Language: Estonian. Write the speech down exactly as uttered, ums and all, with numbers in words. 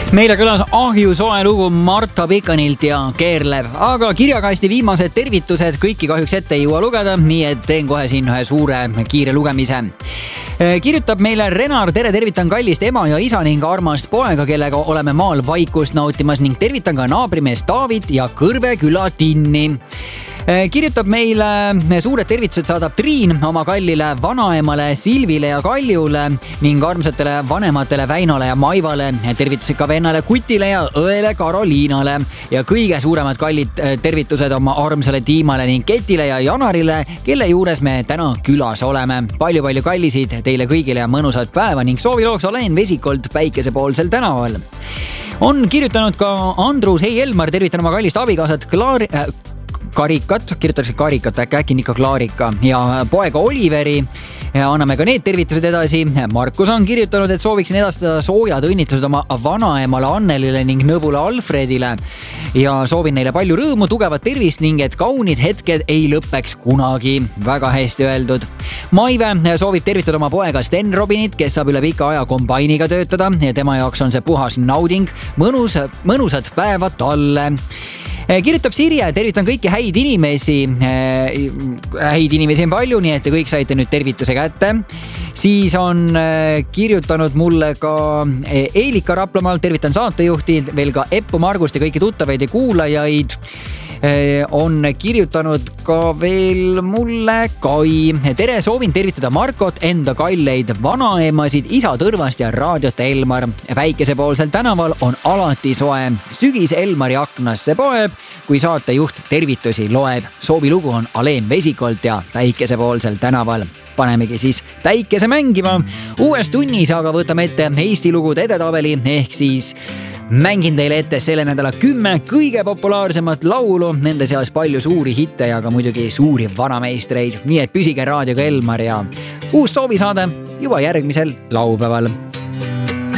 Meile kõlas ahju soe lugu Marta Pikanilt ja Keerlev, aga kirjakasti viimased tervitused kõiki kahjuks ette ei jõua lugeda, nii et teen kohe siin ühe suure kiire lugemise. Kirjutab meile Renar, tere, tervitan kallist ema ja isa ning armast poega, kellega oleme maal vaikust nautimas ning tervitan ka naabrimees David ja Kõrve küla Tinni. Kirjutab meile suured tervitused saadab Triin oma kallile vanaemale Silvile ja Kaljule ning armsatele vanematele Väinole ja Maivale. Tervitused ka vennale Kutile ja õele Karoliinale ja kõige suuremad kallid tervitused oma armsale Tiimale ning Ketile ja Janarile, kelle juures me täna külas oleme. Palju-palju kallisid teile kõigile ja mõnusat päeva ning soovilooks olen Vesikolt Päikesepoolsel tänaval. On kirjutanud ka Andrus, hei Elmar, tervitan oma kallist abikaasat Klaari... Äh, Karikat, kirjutatakse Karikat, äkki äkki ikka Klaarika ja poega Oliveri. Ja anname ka need tervitused edasi. Markus on kirjutanud, et sooviksin edastada soojad õnnitlused oma vanaemale Annelile ning nõbule Alfredile ja soovin neile palju rõõmu, tugevat tervist ning et kaunid hetked ei lõpeks kunagi. Väga hästi öeldud. Maive soovib tervitada oma poega Sten Robinit, kes saab üle pika aja kombainiga töötada ja tema jaoks on see puhas nauding. Mõnus, mõnusat päeva talle. Kirjutab Sirje, tervitan kõiki häid inimesi. Häid inimesi on palju, nii et te kõik saite nüüd tervituse kätte. Siis on kirjutanud mulle ka Eelika Raplamaalt, tervitan saatejuhti, veel ka Eppu Margust ja kõiki tuttavaid ja kuulajaid. On kirjutanud ka veel mulle Kai. Tere, soovin tervitada Markot, enda kalleid vanaemasid, isa Tõrvast ja raadiot Elmar. Päikesepoolsel tänaval on alati soe. Sügis Elmari aknasse poeb, kui saatejuht tervitusi loeb. Soovilugu on Aleen Vesikolt ja Päikesepoolsel tänaval. Panemegi siis päikese mängima. Uues tunnis aga võtame ette Eesti lugude edetabeli ehk siis mängin teile ette selle nädala kümme kõige populaarsemat laulu, nende seas palju suuri hitte ja ka muidugi suuri vanameistreid. Nii et püsige raadioga Elmar ja uus soovisaade juba järgmisel laupäeval.